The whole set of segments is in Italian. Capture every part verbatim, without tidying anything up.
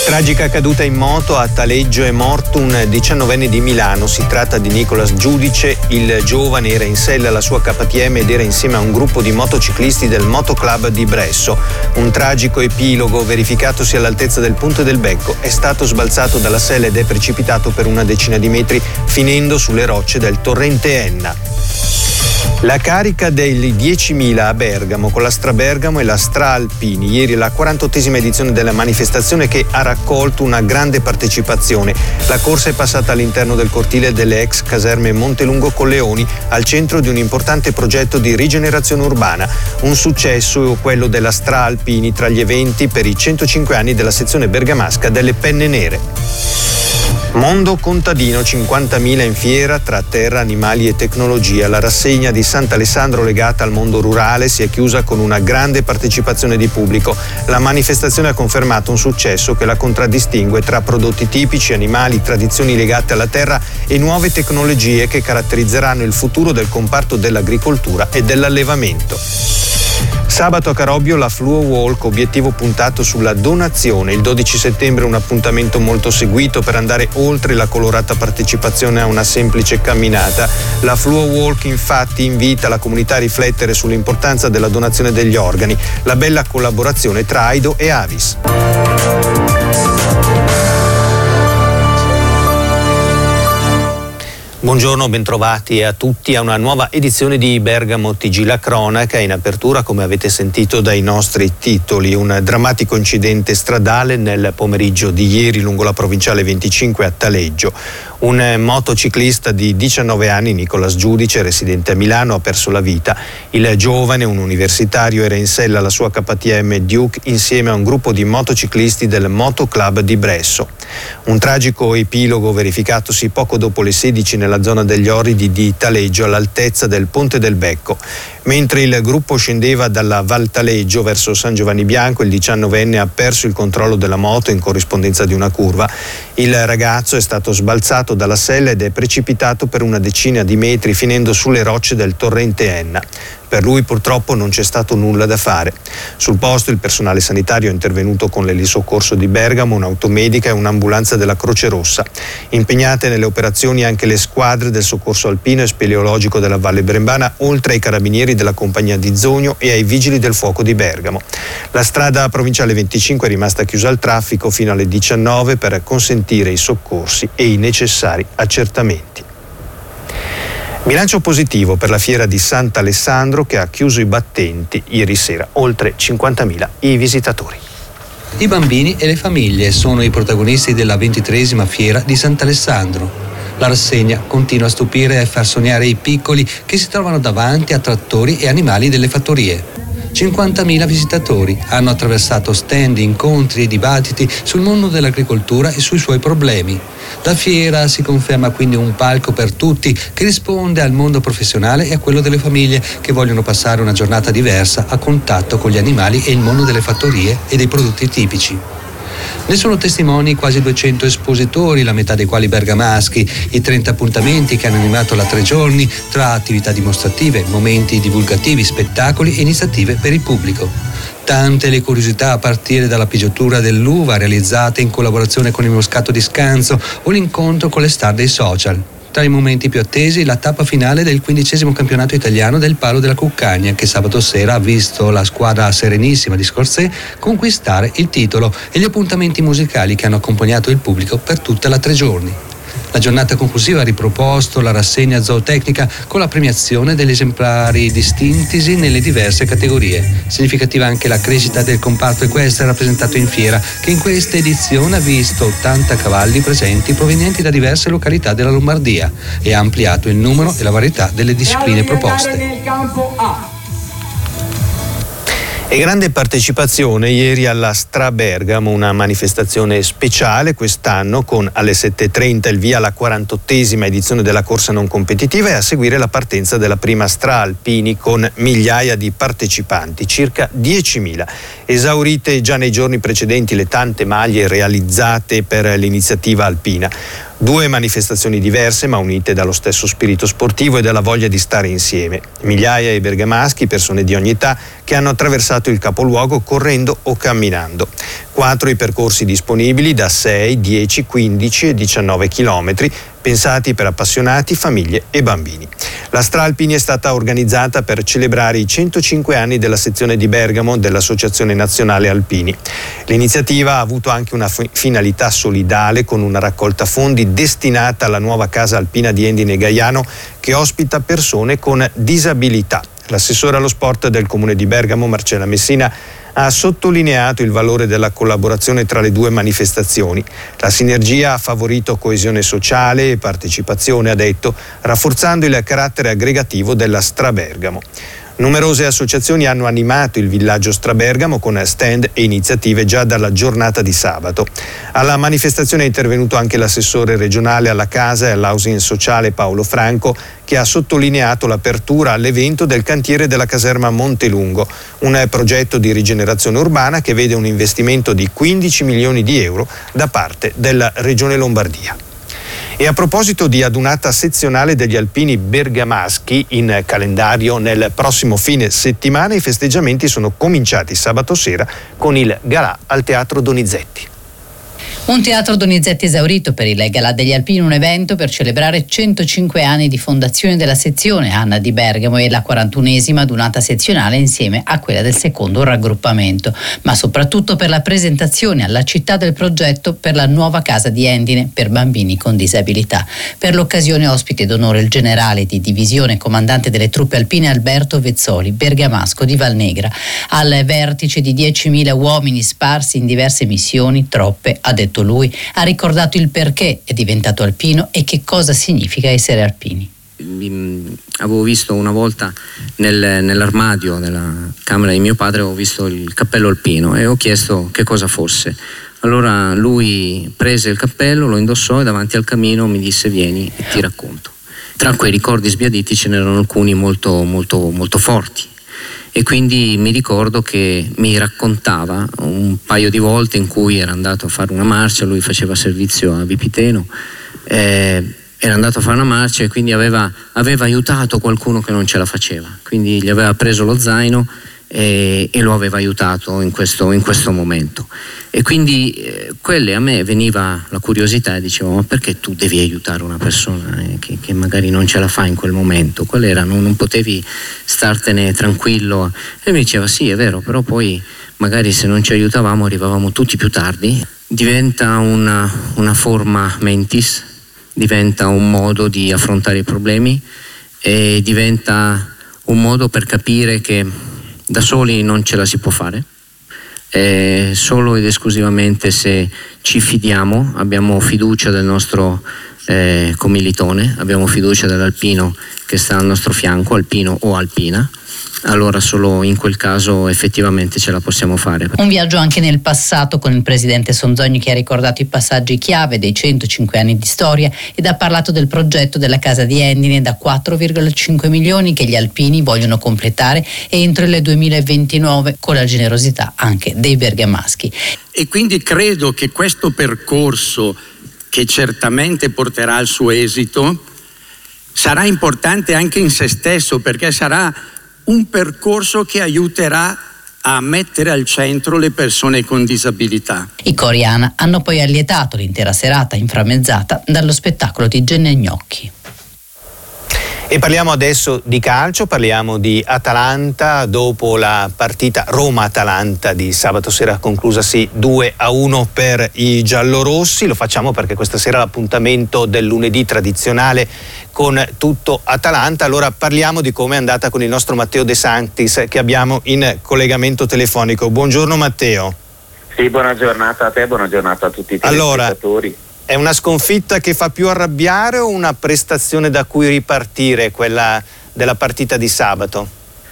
Tragica caduta in moto a Taleggio, è morto un diciannovenne di Milano. Si tratta di Nicolas Giudice. Il giovane era in sella alla sua K T M ed era insieme a un gruppo di motociclisti del Motoclub di Bresso. Un tragico epilogo verificatosi all'altezza del Ponte del Becco. È stato sbalzato dalla sella ed è precipitato per una decina di metri, finendo sulle rocce del torrente Enna. La carica dei diecimila a Bergamo con la Strabergamo e la Stra Alpini. Ieri la quarantottesima edizione della manifestazione che ha raccolto una grande partecipazione. La corsa è passata all'interno del cortile delle ex caserme Montelungo Colleoni, al centro di un importante progetto di rigenerazione urbana. Un successo quello della Stra Alpini tra gli eventi per i centocinque anni della sezione bergamasca delle Penne Nere. Mondo contadino, cinquantamila in fiera tra terra, animali e tecnologia. La rassegna di Sant'Alessandro legata al mondo rurale si è chiusa con una grande partecipazione di pubblico. La manifestazione ha confermato un successo che la contraddistingue tra prodotti tipici, animali, tradizioni legate alla terra e nuove tecnologie che caratterizzeranno il futuro del comparto dell'agricoltura e dell'allevamento. Sabato a Carobbio la Fluo Walk, obiettivo puntato sulla donazione. Il dodici settembre un appuntamento molto seguito per andare oltre la colorata partecipazione a una semplice camminata. La Fluo Walk infatti invita la comunità a riflettere sull'importanza della donazione degli organi, la bella collaborazione tra Aido e Avis. Buongiorno, bentrovati a tutti a una nuova edizione di Bergamo T G. La cronaca in apertura, come avete sentito dai nostri titoli, un drammatico incidente stradale nel pomeriggio di ieri lungo la provinciale venticinque a Taleggio. Un motociclista di diciannove anni, Nicolas Giudice, residente a Milano, ha perso la vita. Il giovane, un universitario, era in sella alla sua K T M Duke insieme a un gruppo di motociclisti del Motoclub di Bresso. Un tragico epilogo verificatosi poco dopo le sedici nella zona degli Orridi di Taleggio, all'altezza del Ponte del Becco. Mentre il gruppo scendeva dalla Val Taleggio verso San Giovanni Bianco, il diciannovenne ha perso il controllo della moto in corrispondenza di una curva. Il ragazzo è stato sbalzato dalla sella ed è precipitato per una decina di metri, finendo sulle rocce del torrente Enna. Per lui purtroppo non c'è stato nulla da fare. Sul posto il personale sanitario è intervenuto con l'elisoccorso di Bergamo, un'automedica e un'ambulanza della Croce Rossa. Impegnate nelle operazioni anche le squadre del soccorso alpino e speleologico della Valle Brembana, oltre ai carabinieri della compagnia di Zogno e ai vigili del fuoco di Bergamo. La strada provinciale venticinque è rimasta chiusa al traffico fino alle diciannove per consentire i soccorsi e i necessari accertamenti. Bilancio positivo per la fiera di Sant'Alessandro che ha chiuso i battenti ieri sera, oltre cinquantamila i visitatori. I bambini e le famiglie sono i protagonisti della ventitreesima fiera di Sant'Alessandro. La rassegna continua a stupire e far sognare i piccoli che si trovano davanti a trattori e animali delle fattorie. cinquantamila visitatori hanno attraversato stand, incontri e dibattiti sul mondo dell'agricoltura e sui suoi problemi. La fiera si conferma quindi un palco per tutti che risponde al mondo professionale e a quello delle famiglie che vogliono passare una giornata diversa a contatto con gli animali e il mondo delle fattorie e dei prodotti tipici. Ne sono testimoni quasi duecento espositori, la metà dei quali bergamaschi, i trenta appuntamenti che hanno animato la tre giorni tra attività dimostrative, momenti divulgativi, spettacoli e iniziative per il pubblico. Tante le curiosità a partire dalla pigiatura dell'uva realizzata in collaborazione con il Moscato di Scanzo o l'incontro con le star dei social. Tra i momenti più attesi, la tappa finale del quindicesimo campionato italiano del palo della Cuccagna, che sabato sera ha visto la squadra serenissima di Scorsè conquistare il titolo, e gli appuntamenti musicali che hanno accompagnato il pubblico per tutta la tre giorni. La giornata conclusiva ha riproposto la rassegna zootecnica con la premiazione degli esemplari distintisi nelle diverse categorie. Significativa anche la crescita del comparto equestre rappresentato in fiera, che in questa edizione ha visto ottanta cavalli presenti provenienti da diverse località della Lombardia e ha ampliato il numero e la varietà delle discipline proposte. E grande partecipazione ieri alla Strabergamo, una manifestazione speciale quest'anno con alle sette e trenta il via alla quarantottesima edizione della corsa non competitiva e a seguire la partenza della prima Stra Alpini con migliaia di partecipanti, circa diecimila. Esaurite già nei giorni precedenti le tante maglie realizzate per l'iniziativa alpina. Due manifestazioni diverse ma unite dallo stesso spirito sportivo e dalla voglia di stare insieme. Migliaia di bergamaschi, persone di ogni età, che hanno attraversato il capoluogo correndo o camminando. Quattro i percorsi disponibili da sei, dieci, quindici e diciannove chilometri, pensati per appassionati, famiglie e bambini. La Stra Alpini è stata organizzata per celebrare i centocinque anni della sezione di Bergamo dell'Associazione Nazionale Alpini. L'iniziativa ha avuto anche una finalità solidale con una raccolta fondi destinata alla nuova casa alpina di Endine Gaiano che ospita persone con disabilità. L'assessore allo sport del Comune di Bergamo, Marcella Messina, ha sottolineato il valore della collaborazione tra le due manifestazioni. La sinergia ha favorito coesione sociale e partecipazione, ha detto, rafforzando il carattere aggregativo della Stra Bergamo. Numerose associazioni hanno animato il villaggio Stra Bergamo con stand e iniziative già dalla giornata di sabato. Alla manifestazione è intervenuto anche l'assessore regionale alla casa e all'housing sociale Paolo Franco, che ha sottolineato l'apertura all'evento del cantiere della caserma Montelungo, un progetto di rigenerazione urbana che vede un investimento di quindici milioni di euro da parte della Regione Lombardia. E a proposito di adunata sezionale degli alpini bergamaschi in calendario nel prossimo fine settimana, i festeggiamenti sono cominciati sabato sera con il galà al Teatro Donizetti. Un teatro Donizetti esaurito per il Galà degli Alpini, un evento per celebrare centocinque anni di fondazione della sezione Anna di Bergamo e la quarantunesima adunata sezionale insieme a quella del secondo raggruppamento, ma soprattutto per la presentazione alla città del progetto per la nuova casa di Endine per bambini con disabilità. Per l'occasione ospite d'onore il generale di divisione comandante delle truppe alpine Alberto Vezzoli, bergamasco di Valnegra. Al vertice di diecimila uomini sparsi in diverse missioni, troppe, ha detto lui, ha ricordato il perché è diventato alpino e che cosa significa essere alpini. Avevo visto una volta nel, nell'armadio della camera di mio padre, ho visto il cappello alpino e ho chiesto che cosa fosse. Allora lui prese il cappello, lo indossò e davanti al camino mi disse: vieni e ti racconto. Tra quei ricordi sbiaditi ce n'erano alcuni molto, molto, molto forti. E quindi mi ricordo che mi raccontava un paio di volte in cui era andato a fare una marcia, lui faceva servizio a Vipiteno, eh, era andato a fare una marcia e quindi aveva, aveva aiutato qualcuno che non ce la faceva, quindi gli aveva preso lo zaino e, e lo aveva aiutato in questo, in questo momento. E quindi eh, quelle a me veniva la curiosità e dicevo: ma perché tu devi aiutare una persona eh, che, che magari non ce la fa in quel momento? Qual era? Non, non potevi startene tranquillo? E mi diceva: sì, è vero, però poi magari se non ci aiutavamo arrivavamo tutti più tardi. Diventa una, una forma mentis, diventa un modo di affrontare i problemi e diventa un modo per capire che da soli non ce la si può fare. Eh, solo ed esclusivamente se ci fidiamo, abbiamo fiducia del nostro eh, commilitone, abbiamo fiducia dell'alpino che sta al nostro fianco, alpino o alpina, allora solo in quel caso effettivamente ce la possiamo fare. Un viaggio anche nel passato con il presidente Sonzogni, che ha ricordato i passaggi chiave dei centocinque anni di storia ed ha parlato del progetto della casa di Endine da quattro virgola cinque milioni che gli alpini vogliono completare entro il duemilaventinove con la generosità anche dei bergamaschi. E quindi credo che questo percorso, che certamente porterà al suo esito, sarà importante anche in se stesso, perché sarà un percorso che aiuterà a mettere al centro le persone con disabilità. I cori ANA hanno poi allietato l'intera serata inframmezzata dallo spettacolo di Genne Gnocchi. E parliamo adesso di calcio, parliamo di Atalanta dopo la partita Roma-Atalanta di sabato sera conclusasi due a uno per i giallorossi. Lo facciamo perché questa sera l'appuntamento del lunedì tradizionale con tutto Atalanta. Allora parliamo di come è andata con il nostro Matteo De Sanctis che abbiamo in collegamento telefonico. Buongiorno Matteo. Sì, buona giornata a te, buona giornata a tutti i telespettatori. Allora, è una sconfitta che fa più arrabbiare o una prestazione da cui ripartire, quella della partita di sabato?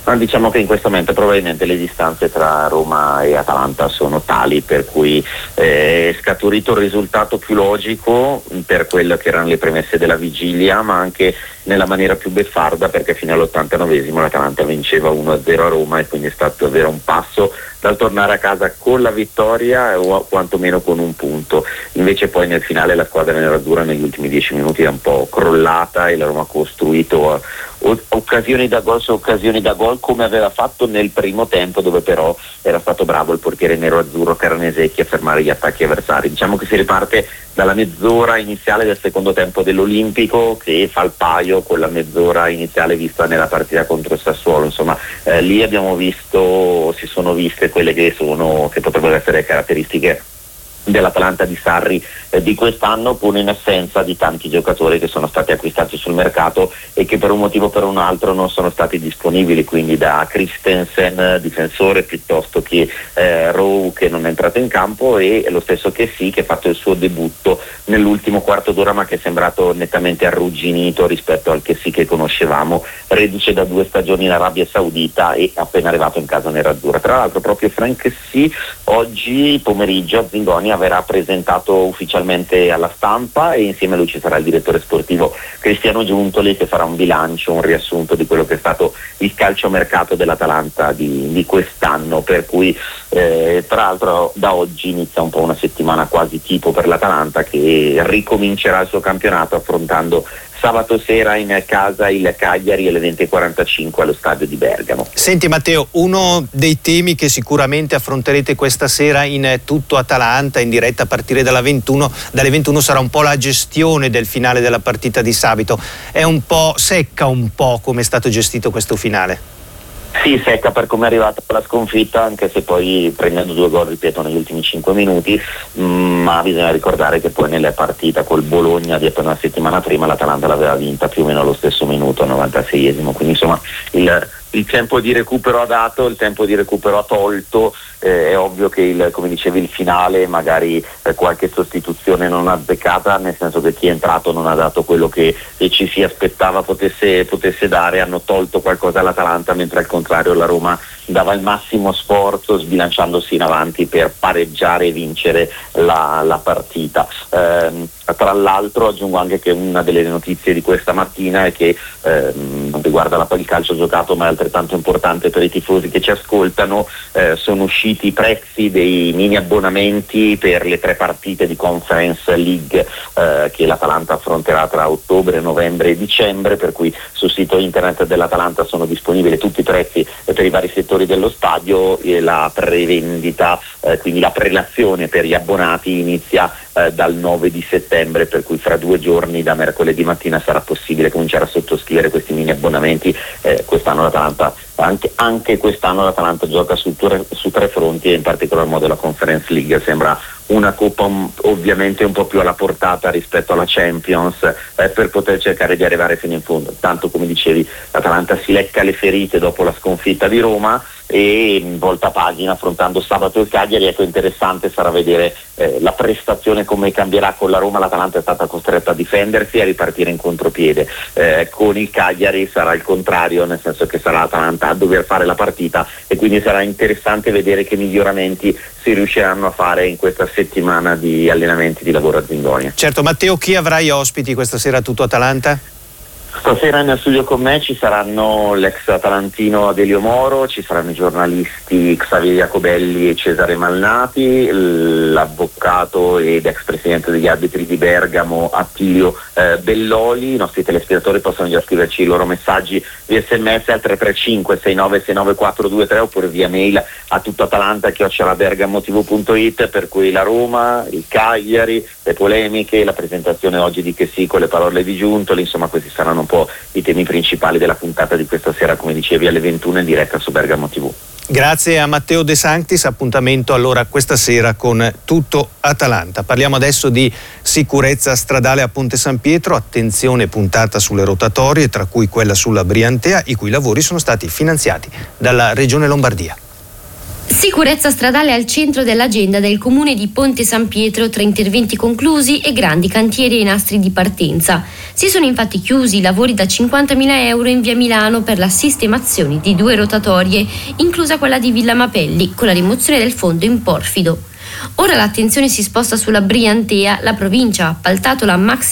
Ma diciamo che in questo momento probabilmente le distanze tra Roma e Atalanta sono tali per cui eh, è scaturito il risultato più logico per quello che erano le premesse della vigilia, ma anche nella maniera più beffarda, perché fino all'ottantanovesimo l'Atalanta vinceva uno a zero a Roma e quindi è stato davvero un passo dal tornare a casa con la vittoria o quantomeno con un punto. Invece poi nel finale la squadra nerazzurra negli ultimi dieci minuti è un po' crollata e la Roma ha costruito occasioni da gol su occasioni da gol come aveva fatto nel primo tempo, dove però era stato bravo il portiere nero-azzurro Carnesecchi a fermare gli attacchi avversari. Diciamo che si riparte dalla mezz'ora iniziale del secondo tempo dell'Olimpico, che fa il paio con la mezz'ora iniziale vista nella partita contro il Sassuolo. Insomma, eh, lì abbiamo visto, si sono viste quelle che sono, che potrebbero essere caratteristiche dell'Atalanta di Sarri eh, di quest'anno, pur in assenza di tanti giocatori che sono stati acquistati sul mercato e che per un motivo o per un altro non sono stati disponibili, quindi da Christensen difensore piuttosto che eh, Rowe, che non è entrato in campo, e lo stesso che sì, che ha fatto il suo debutto nell'ultimo quarto d'ora ma che è sembrato nettamente arrugginito rispetto al che sì che conoscevamo, reduce da due stagioni in Arabia Saudita e appena arrivato in casa nerazzurra. Tra l'altro proprio Frank sì oggi pomeriggio a Zingonia verrà presentato ufficialmente alla stampa e insieme a lui ci sarà il direttore sportivo Cristiano Giuntoli, che farà un bilancio, un riassunto di quello che è stato il calciomercato dell'Atalanta di, di quest'anno, per cui eh, tra l'altro da oggi inizia un po' una settimana quasi tipo per l'Atalanta, che ricomincerà il suo campionato affrontando sabato sera in casa il Cagliari alle venti e quarantacinque allo stadio di Bergamo. Senti Matteo, uno dei temi che sicuramente affronterete questa sera in Tutto Atalanta in diretta a partire dalla ventuno, dalle ventuno sarà un po' la gestione del finale della partita di sabato. È un po' secca un po' come è stato gestito questo finale? Sì, secca per come è arrivata la sconfitta, anche se poi prendendo due gol, ripeto, negli ultimi cinque minuti, mh, ma bisogna ricordare che poi nella partita col Bologna di appena una settimana prima l'Atalanta l'aveva vinta più o meno allo stesso minuto, al novantaseiesimo, quindi insomma il, il tempo di recupero ha dato, il tempo di recupero ha tolto. Eh, è ovvio che il, come dicevi, il finale magari eh, qualche sostituzione non azzeccata, nel senso che chi è entrato non ha dato quello che eh, ci si aspettava potesse, potesse dare, hanno tolto qualcosa all'Atalanta, mentre al contrario la Roma dava il massimo sforzo sbilanciandosi in avanti per pareggiare e vincere la, la partita. Eh, tra l'altro aggiungo anche che una delle notizie di questa mattina è che eh, non riguarda la, il calcio giocato, ma è altrettanto importante per i tifosi che ci ascoltano, eh, sono usciti i prezzi dei mini abbonamenti per le tre partite di Conference League eh, che l'Atalanta affronterà tra ottobre, novembre e dicembre, per cui sul sito internet dell'Atalanta sono disponibili tutti i prezzi per i vari settori dello stadio e la prevendita, eh, quindi la prelazione per gli abbonati inizia eh, dal nove di settembre, per cui fra due giorni da mercoledì mattina sarà possibile cominciare a sottoscrivere questi mini abbonamenti. Eh, quest'anno l'Atalanta Anche, anche quest'anno l'Atalanta gioca su tre, su tre fronti e in particolar modo la Conference League sembra una coppa um, ovviamente un po' più alla portata rispetto alla Champions, eh, per poter cercare di arrivare fino in fondo. Tanto, come dicevi, l'Atalanta si lecca le ferite dopo la sconfitta di Roma e volta pagina affrontando sabato il Cagliari. Ecco, interessante sarà vedere eh, la prestazione come cambierà. Con la Roma l'Atalanta è stata costretta a difendersi e a ripartire in contropiede, eh, con il Cagliari sarà il contrario, nel senso che sarà l'Atalanta a dover fare la partita, e quindi sarà interessante vedere che miglioramenti si riusciranno a fare in questa settimana di allenamenti di lavoro a Zingonia. Certo. Matteo, chi avrai ospiti questa sera a Tutto Atalanta? Stasera nel studio con me ci saranno l'ex atalantino Adelio Moro, ci saranno i giornalisti Xavier Jacobelli e Cesare Malnati, l'avvocato ed ex presidente degli arbitri di Bergamo Attilio eh, Belloli. I nostri telespettatori possono già scriverci i loro messaggi via sms al tre tre cinque sei nove sei nove quattro due tre oppure via mail a tuttoatalanta chiocciola bergamotv punto it, per cui la Roma, il Cagliari, le polemiche, la presentazione oggi di Che sì con le parole di Giuntoli, insomma questi saranno un po' i temi principali della puntata di questa sera, come dicevi, alle ventuno in diretta su Bergamo tivù. Grazie a Matteo De Sanctis, appuntamento allora questa sera con Tutto Atalanta. Parliamo adesso di sicurezza stradale a Ponte San Pietro, attenzione puntata sulle rotatorie, tra cui quella sulla Briantea, i cui lavori sono stati finanziati dalla Regione Lombardia. Sicurezza stradale al centro dell'agenda del comune di Ponte San Pietro, tre interventi conclusi e grandi cantieri ai nastri di partenza. Si sono infatti chiusi i lavori da cinquantamila euro in via Milano per la sistemazione di due rotatorie, inclusa quella di Villa Mapelli, con la rimozione del fondo in porfido. Ora l'attenzione si sposta sulla Briantea. La provincia ha appaltato la maxi